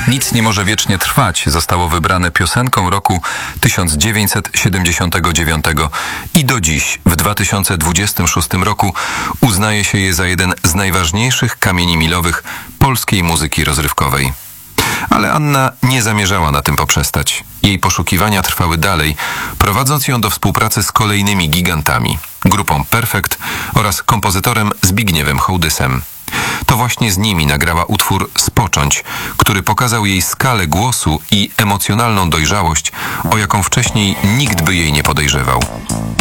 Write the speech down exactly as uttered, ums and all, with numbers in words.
Nic nie może wiecznie trwać zostało wybrane piosenką roku tysiąc dziewięćset siedemdziesiątego dziewiątego i do dziś, w dwa tysiące dwudziestym szóstym roku, uznaje się je za jeden z najważniejszych kamieni milowych polskiej muzyki rozrywkowej. Ale Anna nie zamierzała na tym poprzestać. Jej poszukiwania trwały dalej, prowadząc ją do współpracy z kolejnymi gigantami, grupą Perfekt oraz kompozytorem Zbigniewem Hołdysem. To właśnie z nimi nagrała utwór Spocząć, który pokazał jej skalę głosu i emocjonalną dojrzałość, o jaką wcześniej nikt by jej nie podejrzewał.